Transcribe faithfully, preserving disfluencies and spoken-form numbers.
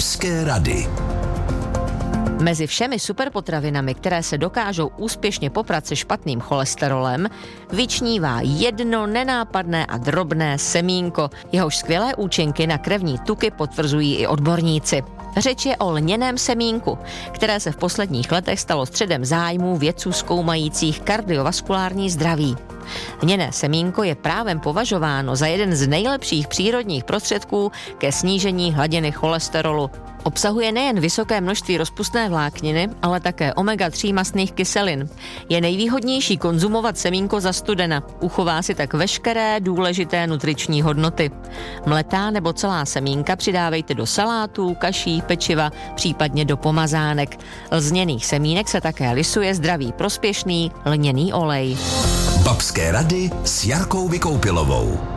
Babské rady. Mezi všemi superpotravinami, které se dokážou úspěšně poprat se špatným cholesterolem, vyčnívá jedno nenápadné a drobné semínko. Jehož skvělé účinky na krevní tuky potvrzují i odborníci. Řeč je o lněném semínku, které se v posledních letech stalo středem zájmů vědců zkoumajících kardiovaskulární zdraví. Lněné semínko je právem považováno za jeden z nejlepších přírodních prostředků ke snížení hladiny cholesterolu. Obsahuje nejen vysoké množství rozpustné vlákniny, ale také omega tři mastných kyselin. Je nejvýhodnější konzumovat semínko za studena. Uchová si tak veškeré důležité nutriční hodnoty. Mletá nebo celá semínka přidávejte do salátů, kaší, pečiva, případně do pomazánek. Z lněných semínek se také lisuje zdravý prospěšný lněný olej. Babské rady s Jarkou Vykoupilovou.